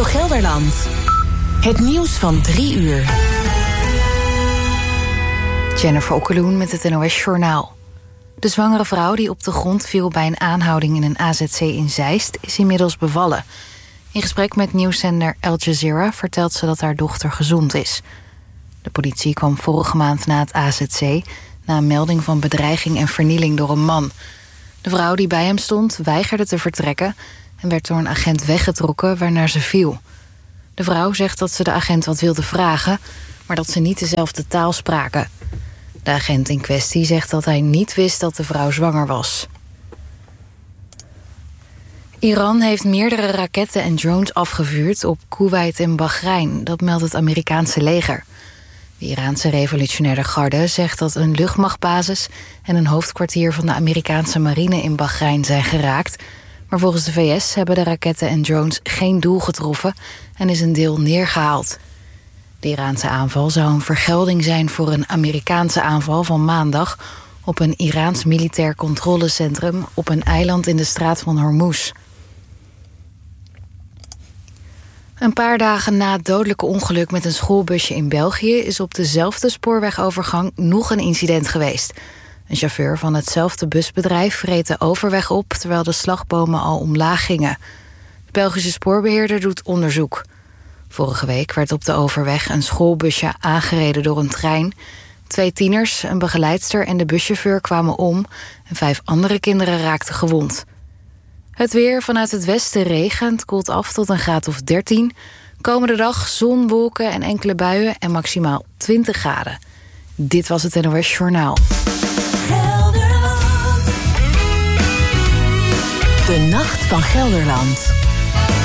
Radio Gelderland. Het nieuws van 3 uur. Jennifer Okkeloen met het NOS-journaal. De zwangere vrouw die op de grond viel bij een aanhouding in een AZC in Zeist is inmiddels bevallen. In gesprek met nieuwszender Al Jazeera vertelt ze dat haar dochter gezond is. De politie kwam vorige maand na het AZC na een melding van bedreiging en vernieling door een man. De vrouw die bij hem stond weigerde te vertrekken en werd door een agent weggetrokken waarna ze viel. De vrouw zegt dat ze de agent wat wilde vragen, maar dat ze niet dezelfde taal spraken. De agent in kwestie zegt dat hij niet wist dat de vrouw zwanger was. Iran heeft meerdere raketten en drones afgevuurd op Koeweit en Bahrein. Dat meldt het Amerikaanse leger. De Iraanse revolutionaire garde zegt dat een luchtmachtbasis en een hoofdkwartier van de Amerikaanse marine in Bahrein zijn geraakt. Maar volgens de VS hebben de raketten en drones geen doel getroffen en is een deel neergehaald. De Iraanse aanval zou een vergelding zijn voor een Amerikaanse aanval van maandag op een Iraans militair controlecentrum op een eiland in de straat van Hormuz. Een paar dagen na het dodelijke ongeluk met een schoolbusje in België is op dezelfde spoorwegovergang nog een incident geweest. Een chauffeur van hetzelfde busbedrijf reed de overweg op terwijl de slagbomen al omlaag gingen. De Belgische spoorbeheerder doet onderzoek. Vorige week werd op de overweg een schoolbusje aangereden door een trein. 2 tieners, een begeleidster en de buschauffeur kwamen om en 5 andere kinderen raakten gewond. Het weer: vanuit het westen regent, koelt af tot een graad of 13. Komende dag zon, wolken en enkele buien en maximaal 20 graden. Dit was het NOS Journaal. De Nacht van Gelderland.